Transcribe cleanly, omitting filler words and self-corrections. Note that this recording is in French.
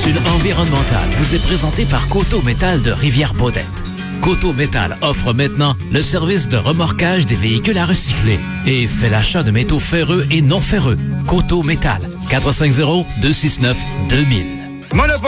calcul environnemental vous est présenté par Coteau Métal de Rivière-Baudette. Coteau Métal offre maintenant le service de remorquage des véhicules à recycler et fait l'achat de métaux ferreux et non ferreux. Coteau Métal, 450-269-2000.